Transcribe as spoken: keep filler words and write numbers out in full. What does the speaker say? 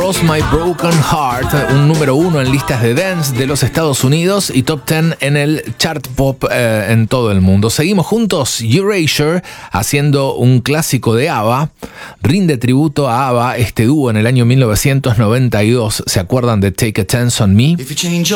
Lost My Broken Heart, un número uno en listas de dance de los Estados Unidos y top diez en el chart pop eh, en todo el mundo. Seguimos juntos, Erasure, haciendo un clásico de ABBA. Rinde tributo a ABBA, este dúo en el año mil novecientos noventa y dos. ¿Se acuerdan de Take a Chance on Me? If you change